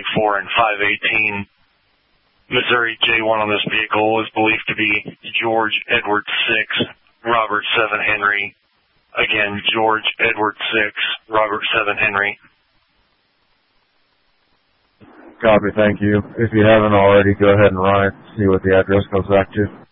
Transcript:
504 and 518. Missouri J1 on this vehicle is believed to be George Edward 6, Robert 7 Henry. Again, George Edward 6, Robert 7 Henry. Copy, thank you. If you haven't already, go ahead and run it, see what the address goes back to.